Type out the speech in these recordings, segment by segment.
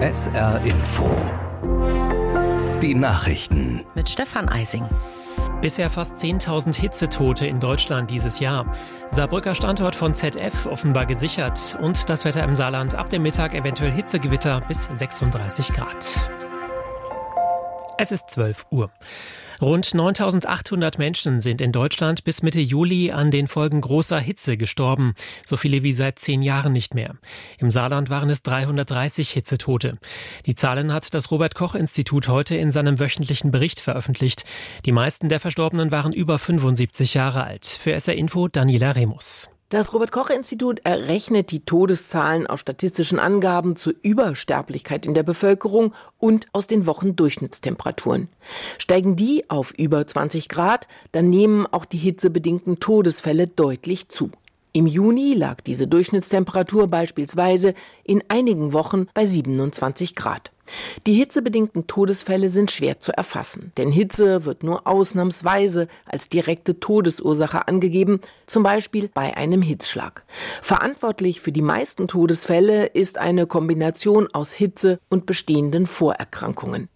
SR Info. Die Nachrichten. Mit Stefan Eising. Bisher fast 10.000 Hitzetote in Deutschland dieses Jahr. Saarbrücker Standort von ZF offenbar gesichert. Und das Wetter im Saarland ab dem Mittag eventuell Hitzegewitter bis 36 Grad. Es ist 12 Uhr. Rund 9.800 Menschen sind in Deutschland bis Mitte Juli an den Folgen großer Hitze gestorben. So viele wie seit 10 Jahren nicht mehr. Im Saarland waren es 330 Hitzetote. Die Zahlen hat das Robert-Koch-Institut heute in seinem wöchentlichen Bericht veröffentlicht. Die meisten der Verstorbenen waren über 75 Jahre alt. Für SR Info Daniela Remus. Das Robert-Koch-Institut errechnet die Todeszahlen aus statistischen Angaben zur Übersterblichkeit in der Bevölkerung und aus den Wochendurchschnittstemperaturen. Steigen die auf über 20 Grad, dann nehmen auch die hitzebedingten Todesfälle deutlich zu. Im Juni lag diese Durchschnittstemperatur beispielsweise in einigen Wochen bei 27 Grad. Die hitzebedingten Todesfälle sind schwer zu erfassen, denn Hitze wird nur ausnahmsweise als direkte Todesursache angegeben, zum Beispiel bei einem Hitzschlag. Verantwortlich für die meisten Todesfälle ist eine Kombination aus Hitze und bestehenden Vorerkrankungen.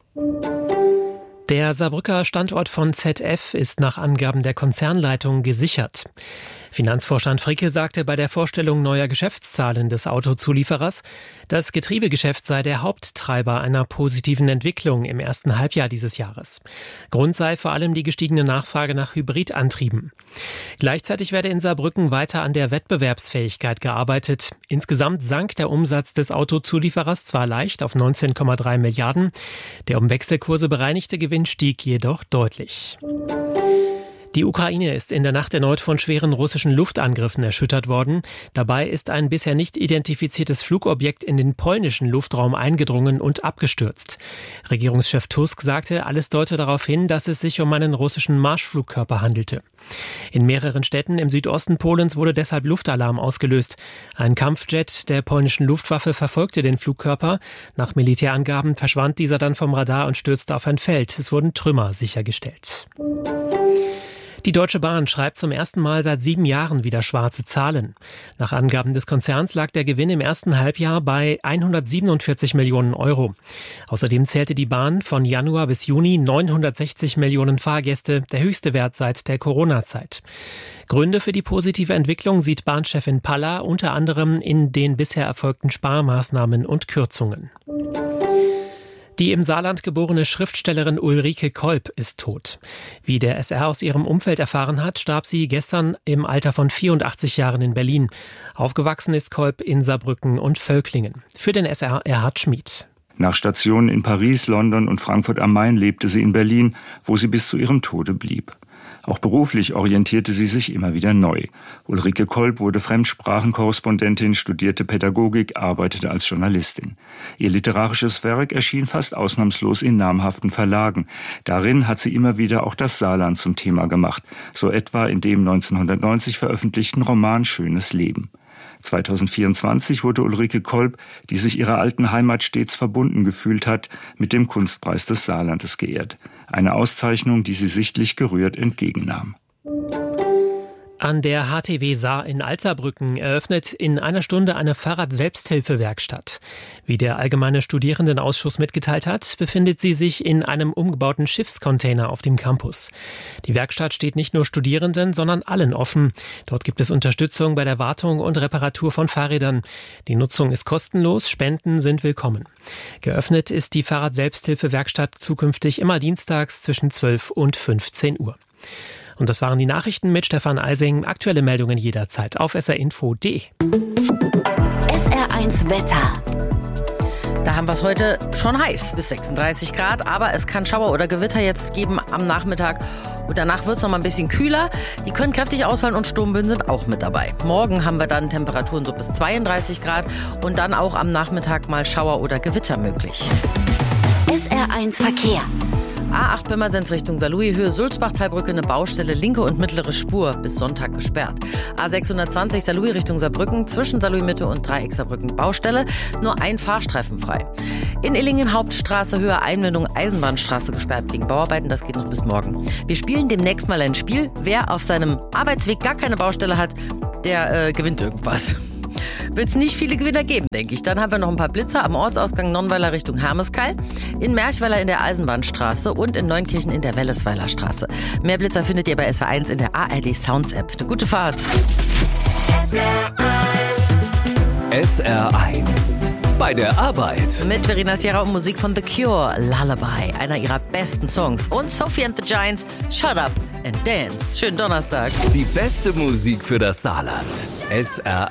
Der Saarbrücker Standort von ZF ist nach Angaben der Konzernleitung gesichert. Finanzvorstand Fricke sagte bei der Vorstellung neuer Geschäftszahlen des Autozulieferers, das Getriebegeschäft sei der Haupttreiber einer positiven Entwicklung im ersten Halbjahr dieses Jahres. Grund sei vor allem die gestiegene Nachfrage nach Hybridantrieben. Gleichzeitig werde in Saarbrücken weiter an der Wettbewerbsfähigkeit gearbeitet. Insgesamt sank der Umsatz des Autozulieferers zwar leicht auf 19,3 Milliarden, der um Wechselkurse bereinigte Gewinn stieg jedoch deutlich. Die Ukraine ist in der Nacht erneut von schweren russischen Luftangriffen erschüttert worden. Dabei ist ein bisher nicht identifiziertes Flugobjekt in den polnischen Luftraum eingedrungen und abgestürzt. Regierungschef Tusk sagte, alles deute darauf hin, dass es sich um einen russischen Marschflugkörper handelte. In mehreren Städten im Südosten Polens wurde deshalb Luftalarm ausgelöst. Ein Kampfjet der polnischen Luftwaffe verfolgte den Flugkörper. Nach Militärangaben verschwand dieser dann vom Radar und stürzte auf ein Feld. Es wurden Trümmer sichergestellt. Die Deutsche Bahn schreibt zum ersten Mal seit 7 Jahren wieder schwarze Zahlen. Nach Angaben des Konzerns lag der Gewinn im ersten Halbjahr bei 147 Millionen Euro. Außerdem zählte die Bahn von Januar bis Juni 960 Millionen Fahrgäste, der höchste Wert seit der Corona-Zeit. Gründe für die positive Entwicklung sieht Bahnchefin Palla unter anderem in den bisher erfolgten Sparmaßnahmen und Kürzungen. Die im Saarland geborene Schriftstellerin Ulrike Kolb ist tot. Wie der SR aus ihrem Umfeld erfahren hat, starb sie gestern im Alter von 84 Jahren in Berlin. Aufgewachsen ist Kolb in Saarbrücken und Völklingen. Für den SR Erhard Schmid. Nach Stationen in Paris, London und Frankfurt am Main lebte sie in Berlin, wo sie bis zu ihrem Tode blieb. Auch beruflich orientierte sie sich immer wieder neu. Ulrike Kolb wurde Fremdsprachenkorrespondentin, studierte Pädagogik, arbeitete als Journalistin. Ihr literarisches Werk erschien fast ausnahmslos in namhaften Verlagen. Darin hat sie immer wieder auch das Saarland zum Thema gemacht, so etwa in dem 1990 veröffentlichten Roman Schönes Leben. 2024 wurde Ulrike Kolb, die sich ihrer alten Heimat stets verbunden gefühlt hat, mit dem Kunstpreis des Saarlandes geehrt. Eine Auszeichnung, die sie sichtlich gerührt entgegennahm. An der HTW Saar in Alzerbrücken eröffnet in einer Stunde eine Fahrrad-Selbsthilfewerkstatt. Wie der Allgemeine Studierendenausschuss mitgeteilt hat, befindet sie sich in einem umgebauten Schiffscontainer auf dem Campus. Die Werkstatt steht nicht nur Studierenden, sondern allen offen. Dort gibt es Unterstützung bei der Wartung und Reparatur von Fahrrädern. Die Nutzung ist kostenlos, Spenden sind willkommen. Geöffnet ist die Fahrrad-Selbsthilfewerkstatt zukünftig immer dienstags zwischen 12 und 15 Uhr. Und das waren die Nachrichten mit Stefan Eising. Aktuelle Meldungen jederzeit auf srinfo.de. SR1 Wetter. Da haben wir es heute schon heiß, bis 36 Grad. Aber es kann Schauer oder Gewitter jetzt geben am Nachmittag. Und danach wird es noch mal ein bisschen kühler. Die können kräftig ausfallen und Sturmböen sind auch mit dabei. Morgen haben wir dann Temperaturen so bis 32 Grad. Und dann auch am Nachmittag mal Schauer oder Gewitter möglich. SR1 Verkehr. A8 Pirmasens Richtung Saarlouis, Höhe Sulzbach-Talbrücke, eine Baustelle, linke und mittlere Spur, bis Sonntag gesperrt. A620 Saarlouis Richtung Saarbrücken, zwischen Saarlouis-Mitte und Dreieck Saarbrücken Baustelle, nur ein Fahrstreifen frei. In Illingen Hauptstraße, Höhe Einmündung Eisenbahnstraße gesperrt wegen Bauarbeiten, das geht noch bis morgen. Wir spielen demnächst mal ein Spiel. Wer auf seinem Arbeitsweg gar keine Baustelle hat, der gewinnt irgendwas. wird es nicht viele Gewinner geben, denke ich. Dann haben wir noch ein paar Blitzer am Ortsausgang Nonnweiler Richtung Hermeskeil, in Merchweiler in der Eisenbahnstraße und in Neunkirchen in der Wellesweiler Straße. Mehr Blitzer findet ihr bei SR1 in der ARD Sounds App. Eine gute Fahrt. SR1 bei der Arbeit. Mit Verena Sierra und Musik von The Cure, Lullaby, einer ihrer besten Songs. Und Sophie and the Giants, Shut Up and Dance. Schönen Donnerstag. Die beste Musik für das Saarland. SR1.